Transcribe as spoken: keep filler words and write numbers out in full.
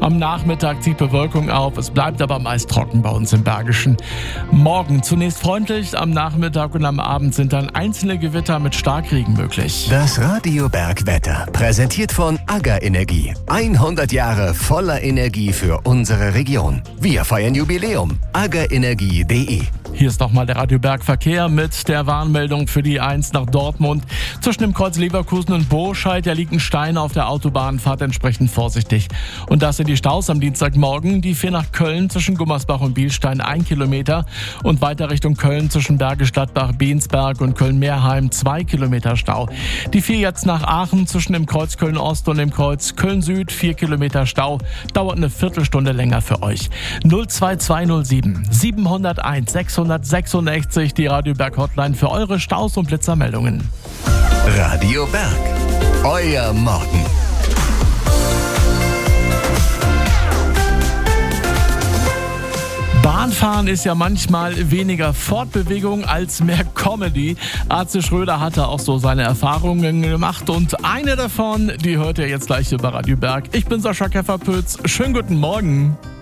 Am Nachmittag zieht Bewölkung auf, es bleibt aber meist trocken bei uns im Bergischen. Morgen zunächst freundlich, am Nachmittag und am Abend sind dann einzelne Gewitter mit Starkregen möglich. Das Radio Bergwetter, präsentiert von AGA Energie. hundert Jahre voller Energie für unsere Region. Wir feiern Jubiläum. aga energie punkt de. Hier ist nochmal der Radio Berg Verkehr mit der Warnmeldung für die eins nach Dortmund. Zwischen dem Kreuz Leverkusen und Burscheid, da liegen Steine auf der Autobahn, fahrt entsprechend vorsichtig. Und das sind die Staus am Dienstagmorgen. Die vier nach Köln zwischen Gummersbach und Bielstein ein Kilometer und weiter Richtung Köln zwischen Bergisch Gladbach, Bensberg und Köln-Meerheim zwei Kilometer Stau. Die vier jetzt nach Aachen zwischen dem Kreuz Köln-Ost und dem Kreuz Köln-Süd, vier Kilometer Stau, dauert eine Viertelstunde länger für euch. null zwei zwei null sieben sieben null eins sechs sechs sechs, die Radio Berg Hotline für eure Staus- und Blitzermeldungen. Radio Berg, euer Morgen. Bahnfahren ist ja manchmal weniger Fortbewegung als mehr Comedy. Atze Schröder hatte auch so seine Erfahrungen gemacht und eine davon, die hört ihr jetzt gleich über Radio Berg. Ich bin Sascha Kefferpütz. Schönen guten Morgen.